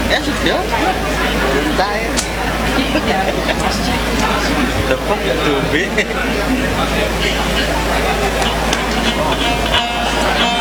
Ya sudah. Bentar ya. Dapat gak tuh B?